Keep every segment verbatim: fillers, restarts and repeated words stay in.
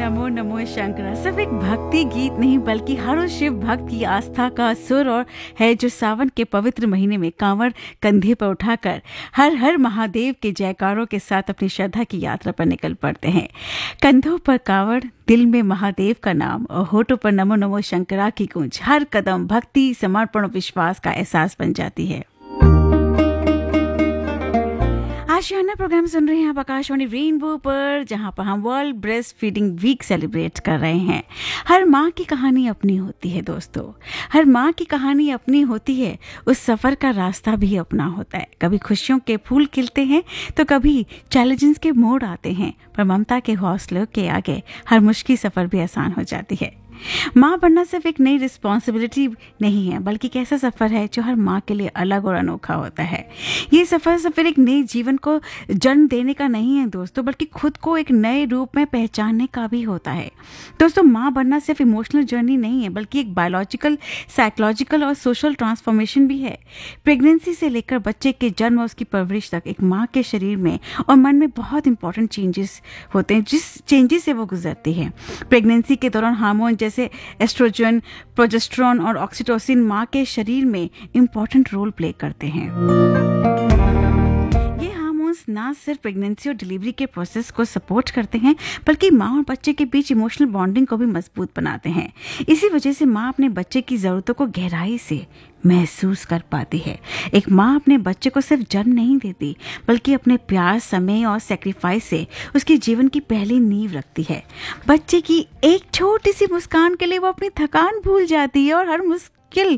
नमो नमो शंकर सिर्फ एक भक्ति गीत नहीं बल्कि हर उस शिव भक्त की आस्था का सुर और है जो सावन के पवित्र महीने में कांवड़ कंधे पर उठाकर हर हर महादेव के जयकारों के साथ अपनी श्रद्धा की यात्रा पर निकल पड़ते हैं। कंधों पर कांवड़, दिल में महादेव का नाम और होठों पर नमो नमो शंकरा की गूंज हर कदम भक्ति, समर्पण और विश्वास का एहसास बन जाती है। आशियाना प्रोग्राम सुन रहे हैं आप आकाशवाणी रेनबो पर, जहां पर हम world breast feeding week celebrate कर रहे हैं। हर माँ की कहानी अपनी होती है दोस्तों, हर माँ की कहानी अपनी होती है। उस सफ़र का रास्ता भी अपना होता है। कभी खुशियों के फूल खिलते हैं तो कभी चैलेंजेस के मोड़ आते हैं, पर ममता के हौसलों के आगे हर मुश्किल सफ़र भी आसान हो जाती है। माँ बनना सिर्फ एक नई रिस्पॉन्सिबिलिटी नहीं है, बल्कि एक ऐसा सफ़र है जो हर माँ के लिए अलग और अनोखा होता है। ये सफ़र सिर्फ एक नए जीवन को जन्म देने का नहीं है दोस्तों, बल्कि खुद को एक नए रूप में पहचानने का भी होता है। दोस्तों, माँ बनना सिर्फ इमोशनल जर्नी नहीं है, बल्कि एक बायोलॉजिकल, साइकोलॉजिकल और सोशल ट्रांसफॉर्मेशन भी है। प्रेगनेंसी से लेकर बच्चे के जन्म और उसकी परवरिश तक एक माँ के शरीर में और मन में बहुत इंपॉर्टेंट चेंजेस होते हैं, जिस चेंजेस से वो गुजरती है। प्रेगनेंसी के दौरान हार्मोन जैसे एस्ट्रोजन, प्रोजेस्टेरोन और ऑक्सीटोसिन माँ के शरीर में इंपॉर्टेंट रोल प्ले करते हैं। ये हार्मोन्स ना सिर्फ प्रेगनेंसी और डिलीवरी के प्रोसेस को सपोर्ट करते हैं, बल्कि माँ और बच्चे के बीच इमोशनल बॉन्डिंग को भी मजबूत बनाते हैं। इसी वजह से माँ अपने बच्चे की ज़रूरतों को गहराई से महसूस कर पाती है। एक माँ अपने बच्चे को सिर्फ जन्म नहीं देती, बल्कि अपने प्यार, समय और सेक्रीफाइस से उसके जीवन की पहली नींव रखती है। बच्चे की एक छोटी सी मुस्कान के लिए वो अपनी थकान भूल जाती है और हर मुस्किल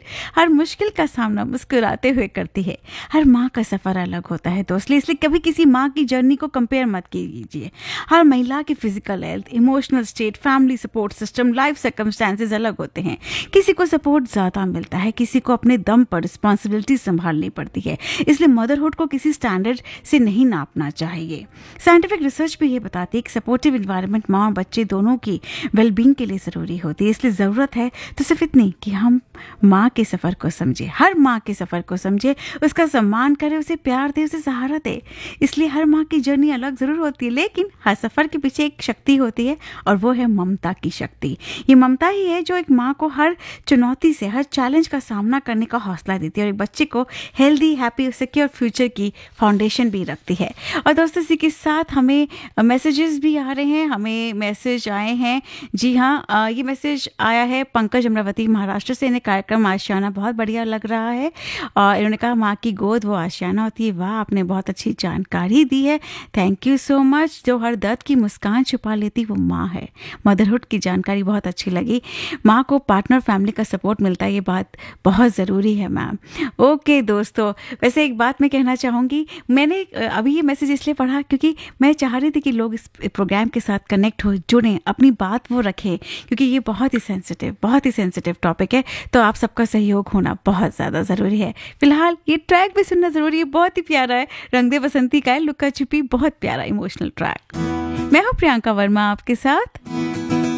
हर मुश्किल का सामना मुस्कुराते हुए करती है। हर माँ का सफ़र अलग होता है दोस्तों, इसलिए कभी किसी माँ की जर्नी को कंपेयर मत कीजिए। हर महिला की physical health, emotional state, family support system, life circumstances अलग होते हैं। किसी को सपोर्ट ज़्यादा मिलता है, किसी को अपने दम पर रिस्पॉन्सिबिलिटी संभालनी पड़ती है। इसलिए मदरहुड को किसी स्टैंडर्ड से नहीं नापना चाहिए। साइंटिफिक रिसर्च भी ये बताती है कि सपोर्टिव इन्वायरमेंट माँ और बच्चे दोनों की वेलबींग के लिए ज़रूरी होती है। इसलिए ज़रूरत है तो सिर्फ इतनी कि हम माँ के सफ़र को समझे, हर माँ के सफ़र को समझे, उसका सम्मान करे, उसे प्यार दे, उसे सहारा दे। इसलिए हर माँ की जर्नी अलग ज़रूर होती है, लेकिन हर सफ़र के पीछे एक शक्ति होती है और वो है ममता की शक्ति। ये ममता ही है जो एक माँ को हर चुनौती से, हर चैलेंज का सामना करने का हौसला देती है और एक बच्चे को हेल्दी, हैप्पी, सिक्योर फ्यूचर की फाउंडेशन भी रखती है। और दोस्तों, इसी के साथ हमें मैसेजेस भी आ रहे हैं, हमें मैसेज आए हैं। जी हाँ, ये मैसेज आया है पंकज अमरावती महाराष्ट्र से। इन्हें कार्यक्रम आशियाना बहुत बढ़िया लग रहा है और इन्होंने कहा माँ की गोद वो आशियाना होती है। वाह, आपने बहुत अच्छी जानकारी दी है, थैंक यू सो मच। जो हर दर्द की मुस्कान छुपा लेती वो माँ है। मदरहुड की जानकारी बहुत अच्छी लगी। माँ को पार्टनर फैमिली का सपोर्ट मिलता है, ये बात बहुत ज़रूरी है मैम। ओके दोस्तों, वैसे एक बात मैं कहना चाहूँगी, मैंने अभी ये मैसेज इसलिए पढ़ा क्योंकि मैं चाह रही थी कि लोग इस प्रोग्राम के साथ कनेक्ट हो, जुड़ें, अपनी बात वो रखें, क्योंकि ये बहुत ही सेंसिटिव बहुत ही सेंसिटिव टॉपिक है। तो आप सबका सहयोग होना बहुत ज़्यादा ज़रूरी है। फिलहाल ये ट्रैक भी सुनना ज़रूरी है, बहुत ही प्यारा है। रंग दे बसंती का है, लुका छिपी, बहुत प्यारा इमोशनल ट्रैक। मैं हूँ प्रियंका वर्मा आपके साथ।